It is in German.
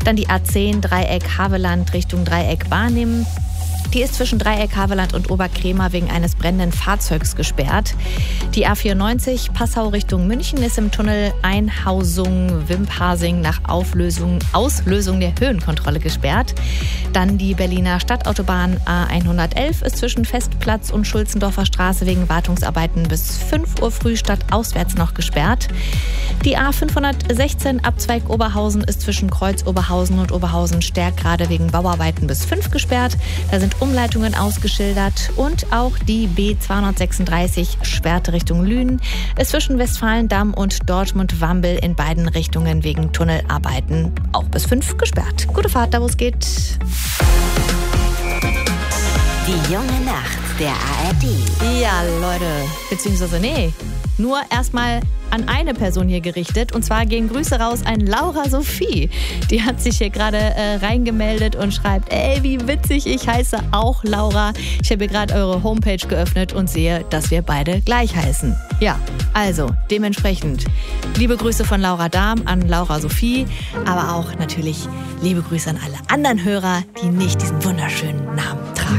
Dann die A10 Dreieck Havelland Richtung Dreieck Barnim. Die ist zwischen Dreieck Havelland und Oberkrämer wegen eines brennenden Fahrzeugs gesperrt. Die A94 Passau Richtung München ist im Tunnel Einhausung-Wimpasing nach Auslösung der Höhenkontrolle gesperrt. Dann die Berliner Stadtautobahn A111 ist zwischen Festplatz und Schulzendorfer Straße wegen Wartungsarbeiten bis 5 Uhr früh stadtauswärts noch gesperrt. Die A516 Abzweig Oberhausen ist zwischen Kreuz Oberhausen und Oberhausen-Stärk gerade wegen Bauarbeiten bis 5 gesperrt. Da sind Umleitungen ausgeschildert und auch die B236 Schwerte Richtung Lünen ist zwischen Westfalendamm und Dortmund-Wambel in beiden Richtungen wegen Tunnelarbeiten auch bis 5 gesperrt. Gute Fahrt, da wo es geht. Die junge Nacht der ARD. Ja, Leute, beziehungsweise nee, nur erstmal an eine Person hier gerichtet. Und zwar gehen Grüße raus an Laura Sophie. Die hat sich hier gerade reingemeldet und schreibt, ey, wie witzig, ich heiße auch Laura. Ich habe hier gerade eure Homepage geöffnet und sehe, dass wir beide gleich heißen. Ja, also dementsprechend liebe Grüße von Laura Dahm an Laura Sophie, aber auch natürlich liebe Grüße an alle anderen Hörer, die nicht diesen wunderschönen Namen tragen.